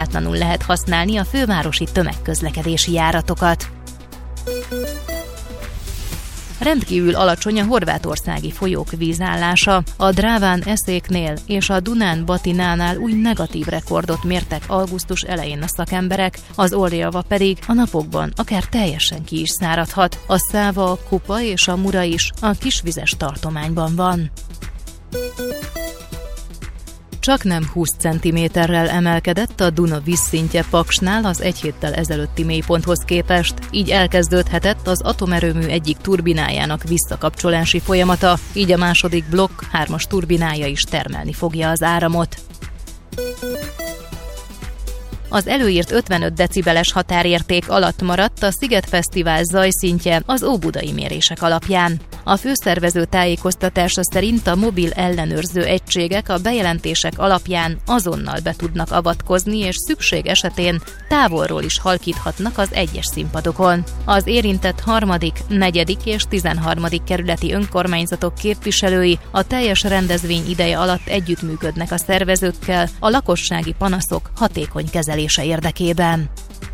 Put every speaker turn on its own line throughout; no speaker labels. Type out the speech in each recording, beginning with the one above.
ingatlanul lehet használni a fővárosi tömegközlekedési járatokat. Rendkívül alacsony a horvátországi folyók vízállása. A Dráván-Eszéknél és a Dunán-Batinánál új negatív rekordot mértek augusztus elején a szakemberek, az Orjava pedig a napokban akár teljesen ki is száradhat. A Száva, a Kupa és a Mura is a kisvizes tartományban van. Csaknem 20 cm-rel emelkedett a Duna vízszintje Paksnál az egy héttel ezelőtti mélyponthoz képest, így elkezdődhetett az atomerőmű egyik turbinájának visszakapcsolási folyamata, így a második blokk 3-as turbinája is termelni fogja az áramot. Az előírt 55 decibeles határérték alatt maradt a Szigetfesztivál zajszintje az óbudai mérések alapján. A főszervező tájékoztatása szerint a mobil ellenőrző egységek a bejelentések alapján azonnal be tudnak avatkozni, és szükség esetén távolról is halkíthatnak az egyes színpadokon. Az érintett 3., 4. és 13. kerületi önkormányzatok képviselői a teljes rendezvény ideje alatt együttműködnek a szervezőkkel a lakossági panaszok hatékony kezelése érdekében.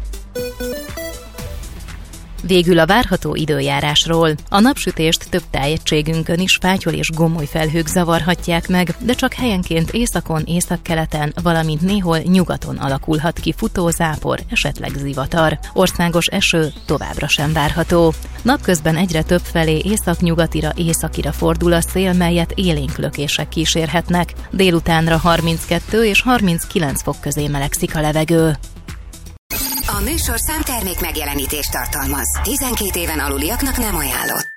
Végül a várható időjárásról. A napsütést több tájegységünkön is fátyol és gomoly felhők zavarhatják meg, de csak helyenként északon, északkeleten, valamint néhol nyugaton alakulhat ki futózápor, esetleg zivatar. Országos eső továbbra sem várható. Napközben egyre több felé északnyugatira, északira fordul a szél, melyet élénk lökések kísérhetnek. Délutánra 32 és 39 fok közé melegszik a levegő.
A műsorszám termék megjelenítést tartalmaz. 12 éven aluliaknak nem ajánlott.